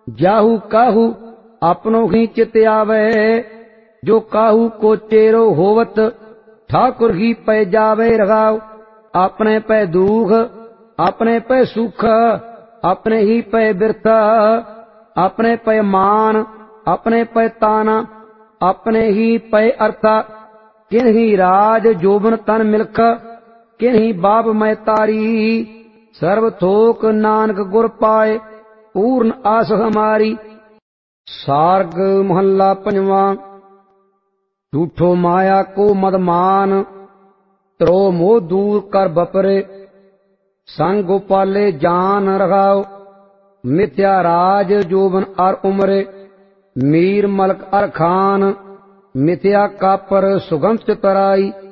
जाहू काहू अपनो ही चित आवे, जो काहू को चेरो होवत ठाकुर ही पै जावे रगाओ। अपने पै दुख अपने पै सुख, अपने ही पै बिरता, अपने पै मान, अपने पै ताना, अपने ही पै अर्था। किन ही राज जोबन तन मिल्ख, किन ही बाप मैं तारी। सर्व थोक नानक गुर पाए, पूर्ण आस हमारी। सार्ग महला पंजवा। झूठो माया को मदमान, त्रो मोह दूर कर बपरे। संग गोपाले जान रगाओ, मिथ्या राज जोबन अर उमरे। मीर मलक अर खान, मिथ्या कापर सुगंध तराई।